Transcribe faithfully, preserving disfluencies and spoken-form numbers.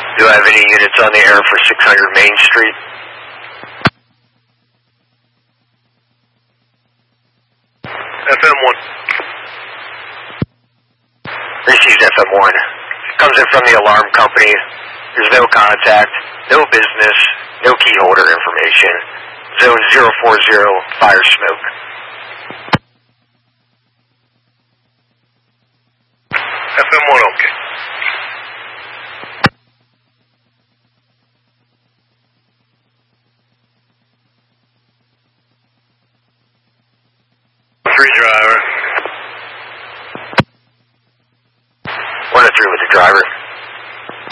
Do I have any units on the air for six hundred Main Street? F M one. Received F M one. Comes in from the alarm company. There's no contact, no business, no key holder information. Zone zero four zero, fire smoke.